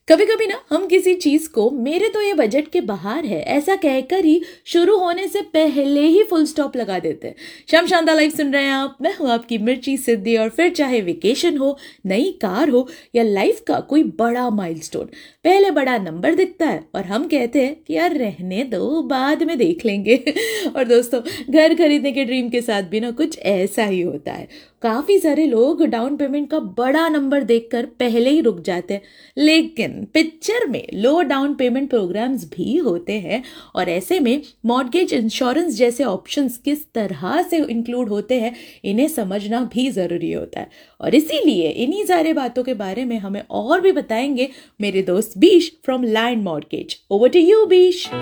कभी कभी ना हम किसी चीज को मेरे तो ये बजट के बाहर है ऐसा कहकर ही शुरू होने से पहले ही फुल स्टॉप लगा देते हैं। शाम शांता लाइव सुन रहे हैं आप, मैं हूं आपकी मिर्ची सिद्धि। और फिर चाहे वेकेशन हो, नई कार हो या लाइफ का कोई बड़ा माइलस्टोन, पहले बड़ा नंबर दिखता है और हम कहते हैं कि यार रहने दो, बाद में देख लेंगे। और दोस्तों, घर खरीदने के ड्रीम के साथ भी ना कुछ ऐसा ही होता है। काफी सारे लोग डाउन पेमेंट का बड़ा नंबर देखकर पहले ही रुक जाते हैं, लेकिन पिक्चर में लो डाउन पेमेंट प्रोग्राम्स भी होते हैं। और ऐसे में मॉर्गेज इंश्योरेंस जैसे ऑप्शंस किस तरह से इंक्लूड होते हैं, इन्हें समझना भी जरूरी होता है। और इसीलिए इन्हीं सारे बातों के बारे में हमें और भी बताएंगे मेरे दोस्त बीश from land mortgage. Over to you बीश।